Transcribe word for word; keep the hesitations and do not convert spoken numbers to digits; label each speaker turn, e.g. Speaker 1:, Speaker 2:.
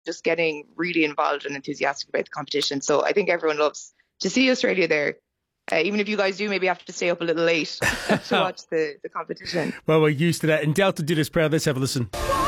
Speaker 1: just getting really involved and enthusiastic about the competition. So I think everyone loves to see Australia there. Uh, even if you guys do maybe have to stay up a little late to watch the, the competition.
Speaker 2: Well, we're used to that. And Delta did us proud. Let's have a listen.